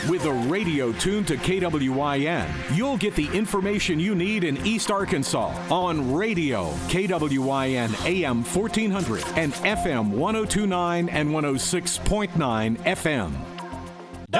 With a radio tuned to KWIN, you'll get the information you need in East Arkansas on radio, KWIN AM 1400 and FM 1029 and 106.9 FM.